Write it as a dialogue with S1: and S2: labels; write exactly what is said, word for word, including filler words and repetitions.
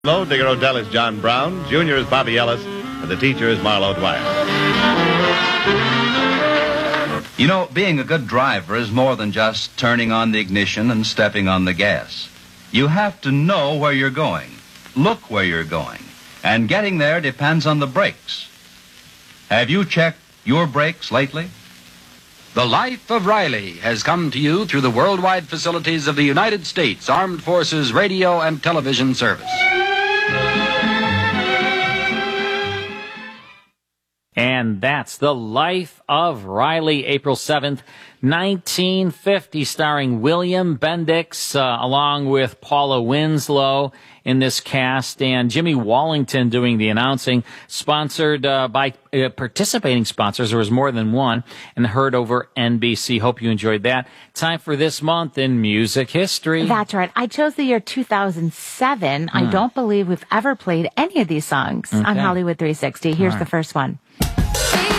S1: Hello, Digger Odell is John Brown, Junior is Bobby Ellis, and the teacher is Marlo Dwyer.
S2: You know, being a good driver is more than just turning on the ignition and stepping on the gas. You have to know where you're going, look where you're going, and getting there depends on the brakes. Have you checked your brakes lately?
S3: The Life of Riley has come to you through the worldwide facilities of the United States Armed Forces Radio and Television Service.
S4: And that's The Life of Riley, April seventh, nineteen fifty, starring William Bendix, uh, along with Paula Winslow in this cast, and Jimmy Wallington doing the announcing, sponsored uh, by uh, participating sponsors. There was more than one, and heard over N B C. Hope you enjoyed that. Time for this month in music history.
S5: That's right. I chose the year two thousand seven. Mm. I don't believe we've ever played any of these songs okay. on Hollywood three sixty. Here's right. the first one.